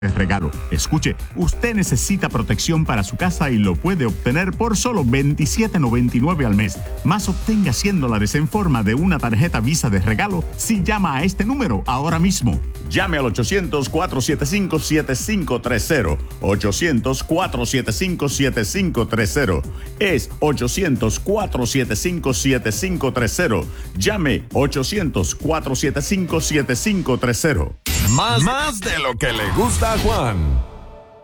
regalo. Escuche, usted necesita protección para su casa y lo puede obtener por solo $27.99 al mes. Más obtenga $100 en forma de una tarjeta Visa de regalo si llama a este número ahora mismo. Llame al 800-475-7530. 800-475-7530. Es 800-475-7530. Llame 800-475-7530. Más de lo que le gusta a Juan.